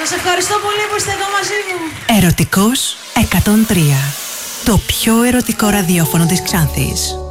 Σας ευχαριστώ πολύ που είστε εδώ μαζί μου. Ερωτικός 103. Το πιο ερωτικό ραδιόφωνο της Ξάνθης.